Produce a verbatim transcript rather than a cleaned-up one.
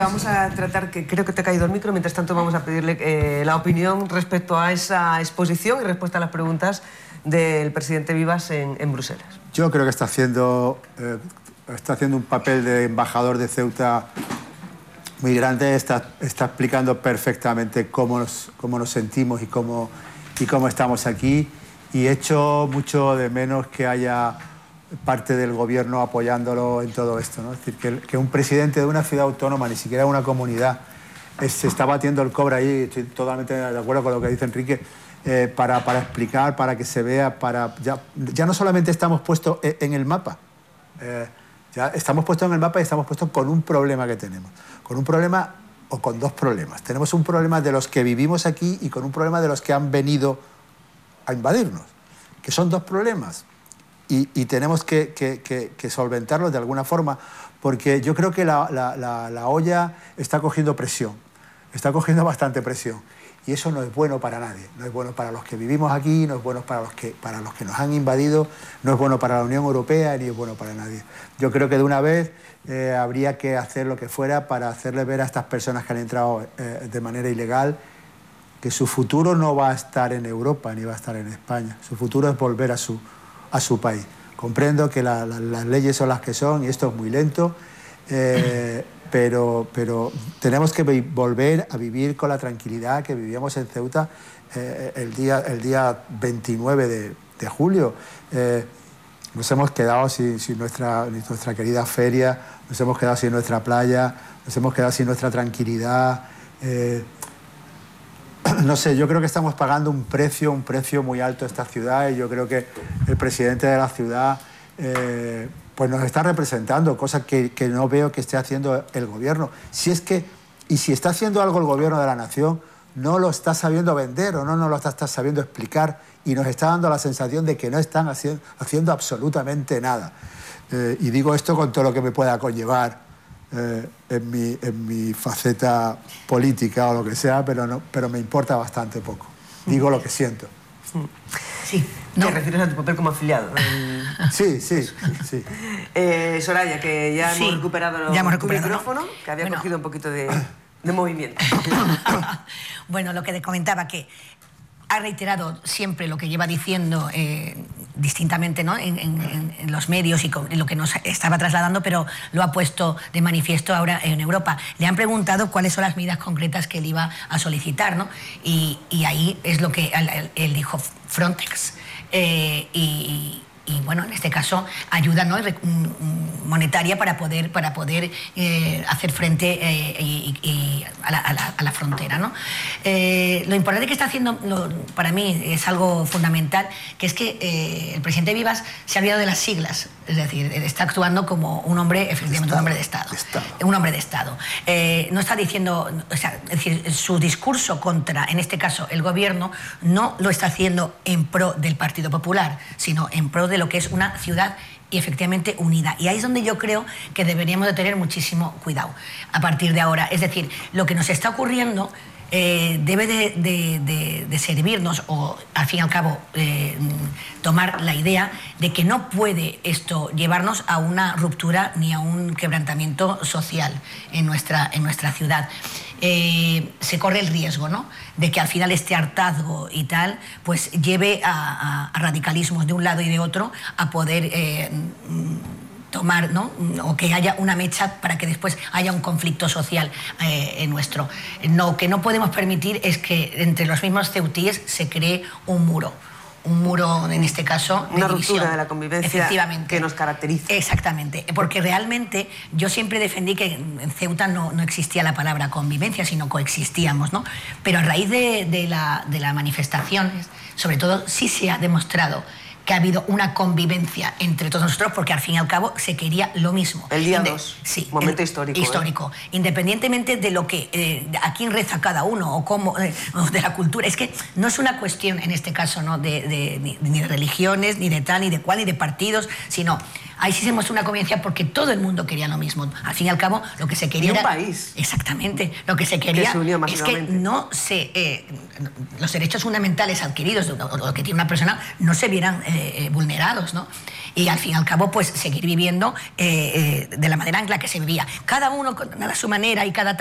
Vamos a tratar, que creo que te ha caído el micro, mientras tanto vamos a pedirle eh, la opinión respecto a esa exposición y respuesta a las preguntas del presidente Vivas en, en Bruselas. Yo creo que está haciendo, eh, está haciendo un papel de embajador de Ceuta muy grande, está, está explicando perfectamente cómo nos, cómo nos sentimos y cómo, y cómo estamos aquí, y echo mucho de menos que haya parte del gobierno apoyándolo en todo esto, ¿no? Es decir, que, que un presidente de una ciudad autónoma, ni siquiera de una comunidad, eh, se está batiendo el cobre ahí, estoy totalmente de acuerdo con lo que dice Enrique, eh, para, para explicar, para que se vea, para ya, ya no solamente estamos puestos en, en el mapa, eh, ya estamos puestos en el mapa y estamos puestos con un problema que tenemos, con un problema o con dos problemas. Tenemos un problema de los que vivimos aquí y con un problema de los que han venido a invadirnos, que son dos problemas. Y, y tenemos que, que, que, que solventarlos de alguna forma, porque yo creo que la, la, la, la olla está cogiendo presión, está cogiendo bastante presión, y eso no es bueno para nadie, no es bueno para los que vivimos aquí, no es bueno para los que, para los que nos han invadido, no es bueno para la Unión Europea, ni es bueno para nadie. Yo creo que de una vez eh, habría que hacer lo que fuera para hacerle ver a estas personas que han entrado eh, de manera ilegal que su futuro no va a estar en Europa, ni va a estar en España, su futuro es volver a su a su país. Comprendo que la, la, las leyes son las que son y esto es muy lento, eh, pero, pero tenemos que volver a vivir con la tranquilidad que vivíamos en Ceuta eh, el, día, el día veintinueve de, de julio. Eh, nos hemos quedado sin, sin nuestra, nuestra querida feria, nos hemos quedado sin nuestra playa, nos hemos quedado sin nuestra tranquilidad. Eh, No sé, yo creo que estamos pagando un precio, un precio muy alto a esta ciudad, y yo creo que el presidente de la ciudad eh, pues nos está representando, cosa que, que no veo que esté haciendo el gobierno. Si es que, y si está haciendo algo el gobierno de la nación, no lo está sabiendo vender o no, no lo está, está sabiendo explicar, y nos está dando la sensación de que no están haciendo, haciendo absolutamente nada. Eh, y digo esto con todo lo que me pueda conllevar Eh, en, mi, en mi faceta política o lo que sea, pero, no, pero me importa bastante poco. Digo lo que siento. Sí. No. ¿Te refieres a tu papel como afiliado? El... Sí, sí, sí. Eh, Soraya, que ya sí, hemos recuperado, ya hemos recuperado tu micrófono, ¿no? Que había bueno. cogido un poquito de, de movimiento. Bueno, lo que te comentaba, que ha reiterado siempre lo que lleva diciendo eh, distintamente, ¿no? en, en, en los medios y con, en lo que nos estaba trasladando, pero lo ha puesto de manifiesto ahora en Europa. Le han preguntado cuáles son las medidas concretas que él iba a solicitar, ¿no? y, y ahí es lo que él, él dijo, Frontex. Eh, y, y bueno, en este caso ayuda, ¿no? monetaria para poder, para poder eh, hacer frente eh, y, y a, la, a, la, a la frontera, ¿no? Eh, lo importante que está haciendo, lo, para mí es algo fundamental, que es que eh, el presidente Vivas se ha olvidado de las siglas, es decir, está actuando como un hombre, efectivamente, Estado, un hombre de Estado, de Estado. un hombre de Estado. Eh, no está diciendo, o sea, es decir, su discurso contra, en este caso, el gobierno, no lo está haciendo en pro del Partido Popular, sino en pro de lo que es una ciudad y efectivamente unida. Y ahí es donde yo creo que deberíamos de tener muchísimo cuidado a partir de ahora. Es decir, lo que nos está ocurriendo eh, debe de, de, de, de servirnos, o al fin y al cabo eh, tomar la idea de que no puede esto llevarnos a una ruptura ni a un quebrantamiento social en nuestra, en nuestra ciudad. Eh, se corre el riesgo, ¿no?, de que al final este hartazgo y tal pues lleve a, a, a radicalismos de un lado y de otro, a poder eh, tomar, ¿no?, o que haya una mecha para que después haya un conflicto social eh, en nuestro. Lo que no podemos permitir es que entre los mismos ceutíes se cree un muro. Un muro, en este caso, de una división. ruptura de la convivencia que nos caracteriza. Exactamente, porque realmente yo siempre defendí que en Ceuta no, no existía la palabra convivencia, sino coexistíamos, ¿no? Pero a raíz de, de, la, de las manifestaciones, sobre todo, sí se ha demostrado que ha habido una convivencia entre todos nosotros, porque al fin y al cabo se quería lo mismo. El día dos, sí, momento el, histórico. Histórico. ¿eh? Independientemente de lo que, eh, a quién reza cada uno, o cómo, eh, o de la cultura. Es que no es una cuestión, en este caso, ¿no?, de, de, ni, ni de religiones, ni de tal, ni de cual, ni de partidos, sino ahí sí se muestra una convivencia porque todo el mundo quería lo mismo. Al fin y al cabo, lo que se quería y un era... país. Exactamente. Lo que se quería que se es que no se... Eh, los derechos fundamentales adquiridos, o lo que tiene una persona, no se vieran... Eh, eh, vulnerados, ¿no? Y al fin y al cabo, pues seguir viviendo eh, eh, de la manera en la que se vivía. Cada uno a su manera y cada